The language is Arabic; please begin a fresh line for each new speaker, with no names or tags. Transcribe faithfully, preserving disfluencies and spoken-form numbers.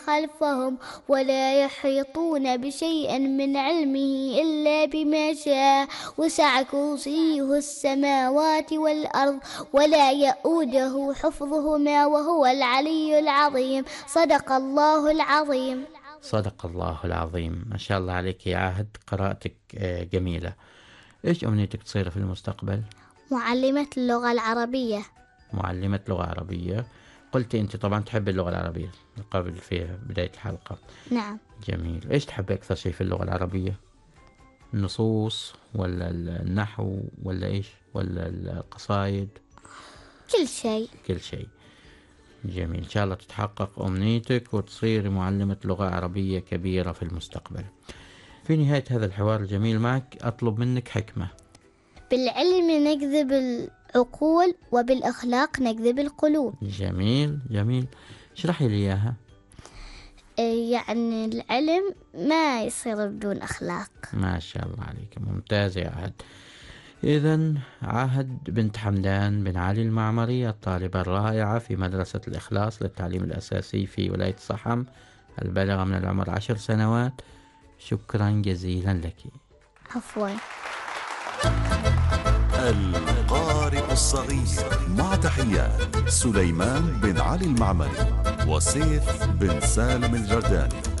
خلفهم ولا يحيطون بشيء من علمه إلا بما شاء، وسع كرسيه السماوات والأرض ولا يؤوده حفظهما وهو العلي العظيم. صدق الله العظيم.
صدق الله العظيم. ما شاء الله عليك يا عاهد، قراءتك جميلة. إيش أمنيتك تصير في المستقبل؟
معلمة اللغة العربية.
معلمة لغة عربية. قلتي أنت طبعا تحب اللغة العربية قبل في بداية الحلقة.
نعم.
جميل. إيش تحب أكثر شيء في اللغة العربية؟ النصوص ولا النحو ولا إيش ولا القصائد؟
كل شيء.
كل شيء. جميل. إن شاء الله تتحقق أمنيتك وتصيري معلمة لغة عربية كبيرة في المستقبل. في نهاية هذا الحوار الجميل معك أطلب منك حكمة.
بالعلم نجذب العقول وبالأخلاق نجذب القلوب.
جميل جميل. اشرحي لي إياها.
يعني العلم ما يصير بدون أخلاق.
ما شاء الله عليك، ممتاز يا عهد. إذن عهد بنت حمدان بن علي المعمري، الطالبة الرائعة في مدرسة الإخلاص للتعليم الأساسي في ولاية صحم، البالغة من العمر عشر سنوات. شكرا جزيلا لك.
عفوا.
القارئ الصغير، مع تحيات سليمان بن علي المعمري وسيف بن سالم الجرداني.